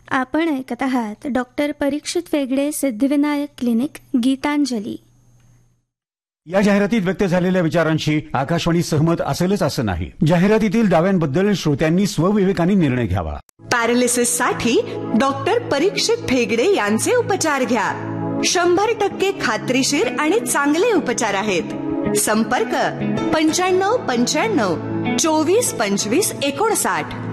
आपण ऐकत आहात डॉक्टर परीक्षित वेगळे सिद्धिविनायक क्लिनिक गीतांजली. या जाहिरातीत व्यक्त झालेल्या विचारांशी आकाशवाणी सहमत असेलच असं नाही. जाहिरातीतील दाव्यांबद्दल श्रोत्यांनी स्वविवेकाने निर्णय घ्यावा. पॅरालिसिस साठी डॉक्टर परीक्षित भेगडे यांचे उपचार घ्या. 100% खात्रीशीर आणि चांगले उपचार आहेत. संपर्क 95 95 24 25 59.